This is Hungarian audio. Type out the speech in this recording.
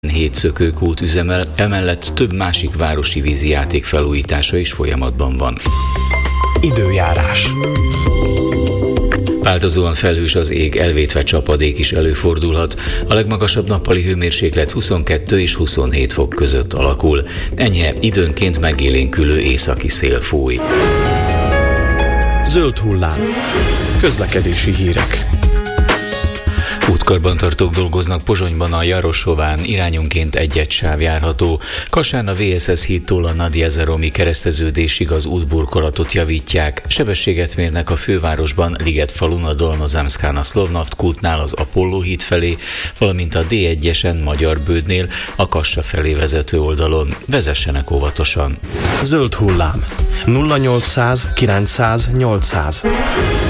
7 szökőkút üzemel, emellett több másik városi vízijáték felújítása is folyamatban van. Időjárás. Változóan felhős az ég, elvétve csapadék is előfordulhat. A legmagasabb nappali hőmérséklet 22 és 27 fok között alakul. Enyhe, időnként megélénkülő északi szél fúj. Zöld hullám. Közlekedési hírek. Útkarbantartók dolgoznak Pozsonyban a Jarosován, irányonként egy sáv járható. Kassán a VSS hídtól a Nagyjezeromi kereszteződésig az útburkolatot javítják. Sebességet mérnek a fővárosban, Ligetfalun a Dolnozemszkán a Szlovnaft kútnál az Apolló híd felé, valamint a D1-esen Magyarbődnél a Kassa felé vezető oldalon. Vezessenek óvatosan. Zöld hullám. 0800 900 800.